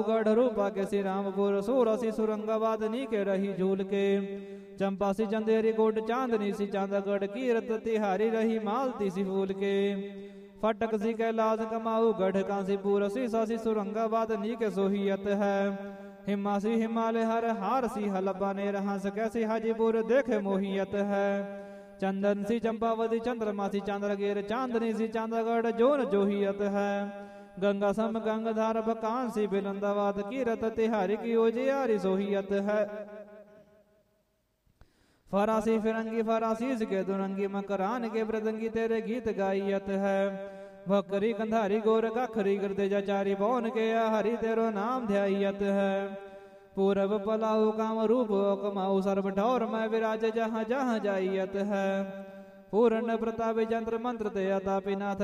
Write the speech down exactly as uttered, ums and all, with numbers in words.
गढ़ रूपा के श्री रामपुर सूरसी सुरंगाबाद नी के रही झूल के चंपा सी चंदेरी गोट चांदनी सी चांदागढ़ कीरत तिहारी रही मालती सी फूल के फटक सी कैलाश कमाऊ गढ़ कांसीपुर सीसा सी सुरंगाबाद नी के सोहियत है हिमा सी हिमालय हर हार सी हलबा ने रहास कैसी हाजीपुर देखे मोहियत है चंदन सी चंपावती चंद्रमा सी चांद्रगेर चांदनी सी चांदागढ़ जोन जोहियत है गंगा सम गंगाधार बकांसी बिलंदाबाद कीरत तिहारी की ओजियारी सोहियत है फरासी फिरंगी फरासी के दुरंगी मकरान के मृदंगी तेरे गीत गायत है भकरी कंधारी गोर कखरी करते जाचारी पौन के हरि तेरो नाम ध्यायत है पूरब पलाऊ काम रूप कमाऊ सर्व ठौर में विराज जहाँ जहाँ जाइयत है पूर्ण प्रताप यंत्र मंत्र ते अतापिनाथ